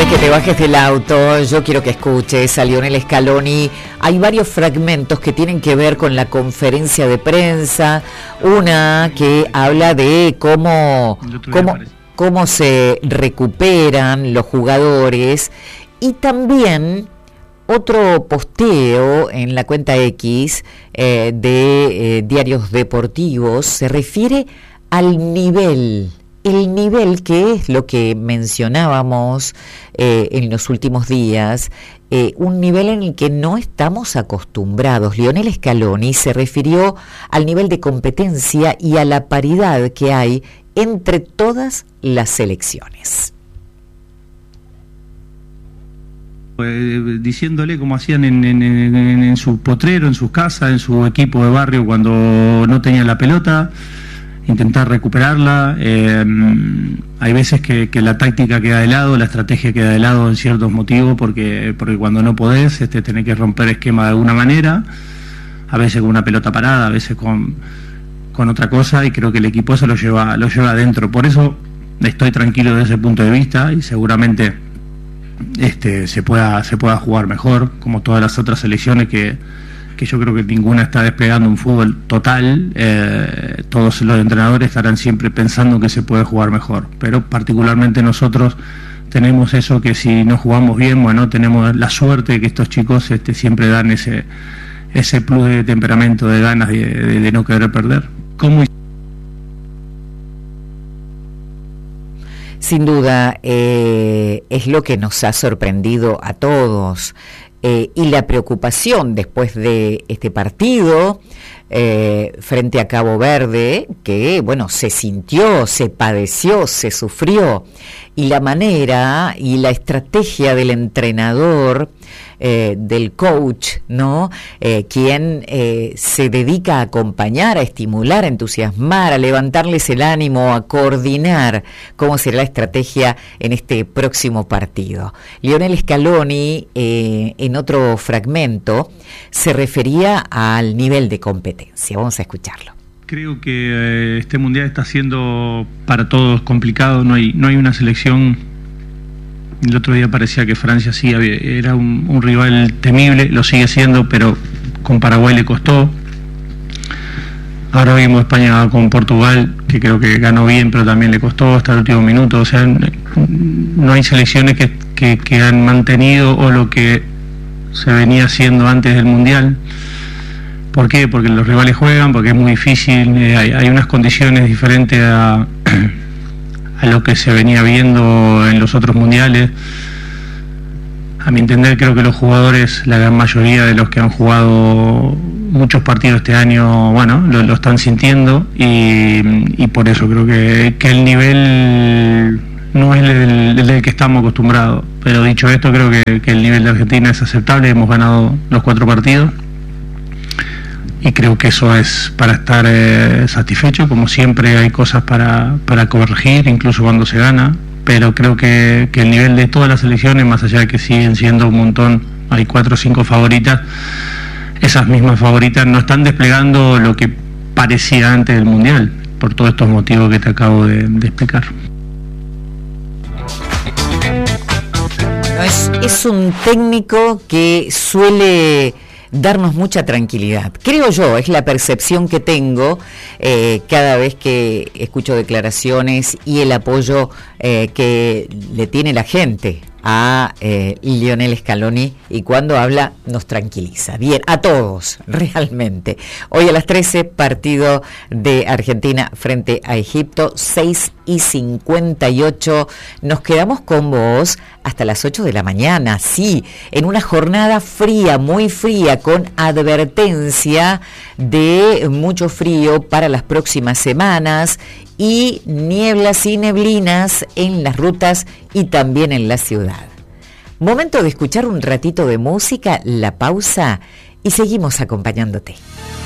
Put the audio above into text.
de que te bajes del auto, yo quiero que escuches a Lionel Scaloni. Hay varios fragmentos que tienen que ver con la conferencia de prensa. Una que habla de cómo se recuperan los jugadores. Y también otro posteo en la cuenta X de Diarios Deportivos se refiere al nivel. El nivel, que es lo que mencionábamos en los últimos días, un nivel en el que no estamos acostumbrados. Lionel Scaloni se refirió al nivel de competencia y a la paridad que hay entre todas las selecciones. Diciéndole como hacían en su potrero, en sus casas, en su equipo de barrio cuando no tenían la pelota, intentar recuperarla. Hay veces que la táctica queda de lado, la estrategia queda de lado en ciertos motivos, porque cuando no podés tenés que romper esquema de alguna manera, a veces con una pelota parada, a veces con otra cosa, y creo que el equipo eso lo lleva adentro. Por eso estoy tranquilo desde ese punto de vista, y seguramente se pueda jugar mejor, como todas las otras selecciones que yo creo que ninguna está desplegando un fútbol total. Todos los entrenadores estarán siempre pensando que se puede jugar mejor, pero particularmente nosotros tenemos eso, que si no jugamos bien, bueno, tenemos la suerte de que estos chicos siempre dan ese plus de temperamento, de ganas de no querer perder. Sin duda, es lo que nos ha sorprendido a todos. Y la preocupación después de este partido frente a Cabo Verde, que bueno, se sintió, se padeció, se sufrió, y la manera y la estrategia del entrenador, del coach, ¿no? Quien se dedica a acompañar, a estimular, a entusiasmar, a levantarles el ánimo, a coordinar cómo será la estrategia en este próximo partido. Lionel Scaloni, en otro fragmento, se refería al nivel de competencia. Vamos a escucharlo. Creo que este mundial está siendo para todos complicado. No hay una selección. El otro día parecía que Francia sí era un rival temible, lo sigue siendo, pero con Paraguay le costó. Ahora vimos España con Portugal, que creo que ganó bien, pero también le costó hasta el último minuto. O sea, no hay selecciones que han mantenido o lo que se venía haciendo antes del Mundial. ¿Por qué? Porque los rivales juegan, porque es muy difícil, hay unas condiciones diferentes a lo que se venía viendo en los otros mundiales. A mi entender, creo que los jugadores, la gran mayoría de los que han jugado muchos partidos este año, bueno, lo están sintiendo, y por eso creo que el nivel no es el del que estamos acostumbrados. Pero dicho esto, creo que el nivel de Argentina es aceptable. Hemos ganado los 4 partidos. Y creo que eso es para estar satisfecho. Como siempre hay cosas para corregir, incluso cuando se gana, pero creo que el nivel de todas las selecciones, más allá de que siguen siendo un montón, hay 4 o 5 favoritas, esas mismas favoritas no están desplegando lo que parecía antes del Mundial, por todos estos motivos que te acabo de explicar. Es un técnico que suele darnos mucha tranquilidad. Creo yo, es la percepción que tengo cada vez que escucho declaraciones y el apoyo que le tiene la gente a Lionel Scaloni, y cuando habla nos tranquiliza. Bien, a todos, realmente. Hoy a las 13, partido de Argentina frente a Egipto, 6:58. Nos quedamos con vos hasta las 8 de la mañana, sí, en una jornada fría, muy fría, con advertencia de mucho frío para las próximas semanas, y nieblas y neblinas en las rutas y también en la ciudad. Momento de escuchar un ratito de música, la pausa, y seguimos acompañándote.